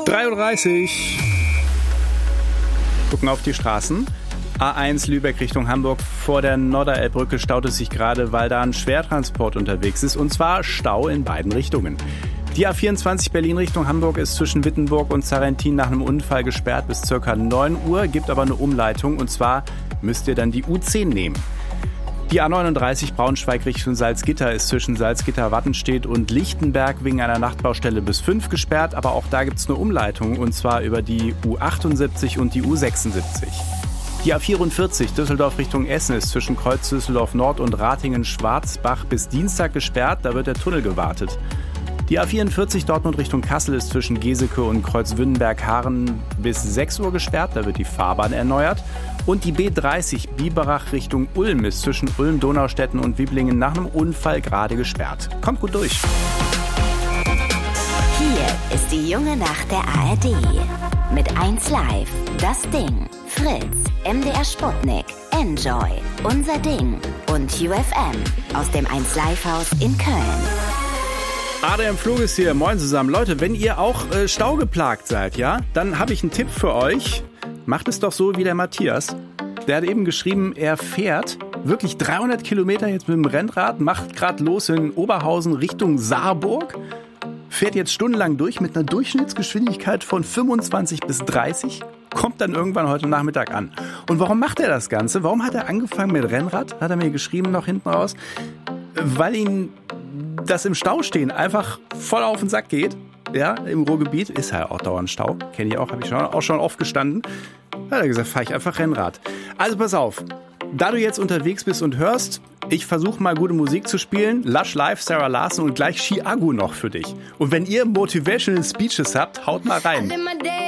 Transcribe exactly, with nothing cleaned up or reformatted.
drei Uhr dreißig. Gucken auf die Straßen. A eins Lübeck Richtung Hamburg. Vor der Nordderelbbrücke staut es sich gerade, weil da ein Schwertransport unterwegs ist. Und zwar Stau in beiden Richtungen. Die A vierundzwanzig Berlin Richtung Hamburg ist zwischen Wittenburg und Sarrentin nach einem Unfall gesperrt bis ca. neun Uhr, gibt aber eine Umleitung. Und zwar müsst ihr dann die U zehn nehmen. Die A neununddreißig Braunschweig Richtung Salzgitter ist zwischen Salzgitter-Wattenstedt und Lichtenberg wegen einer Nachtbaustelle bis fünf gesperrt. Aber auch da gibt es eine Umleitung, und zwar über die U achtundsiebzig und die U sechsundsiebzig. Die A vierundvierzig Düsseldorf Richtung Essen ist zwischen Kreuz Düsseldorf Nord und Ratingen-Schwarzbach bis Dienstag gesperrt. Da wird der Tunnel gewartet. Die A vierundvierzig Dortmund Richtung Kassel ist zwischen Geseke und Kreuzwünnenberg-Haaren bis sechs Uhr gesperrt. Da wird die Fahrbahn erneuert. Und die B dreißig Biberach Richtung Ulm ist zwischen Ulm, Donaustetten und Wiblingen nach einem Unfall gerade gesperrt. Kommt gut durch. Hier ist die junge Nacht der A R D. Mit eins Live, Das Ding, Fritz, M D R Sputnik, Enjoy, Unser Ding und U F M aus dem eins Live Haus in Köln. Adrian Flug ist hier. Moin zusammen. Leute, wenn ihr auch äh, staugeplagt seid, ja, dann habe ich einen Tipp für euch. Macht es doch so wie der Matthias. Der hat eben geschrieben, er fährt wirklich dreihundert Kilometer jetzt mit dem Rennrad, macht gerade los in Oberhausen Richtung Saarburg, fährt jetzt stundenlang durch mit einer Durchschnittsgeschwindigkeit von fünfundzwanzig bis dreißig, kommt dann irgendwann heute Nachmittag an. Und warum macht er das Ganze? Warum hat er angefangen mit Rennrad? Hat er mir geschrieben noch hinten raus. Weil ihn das im Stau stehen einfach voll auf den Sack geht. Ja, im Ruhrgebiet ist ja auch dauernd Stau. Kenne ich auch, habe ich schon, auch schon oft gestanden. Da hat er gesagt, fahre ich einfach Rennrad. Also pass auf, da du jetzt unterwegs bist und hörst, ich versuche mal gute Musik zu spielen. Lush Live, Sarah Larson und gleich Chiago noch für dich. Und wenn ihr Motivational Speeches habt, haut mal rein.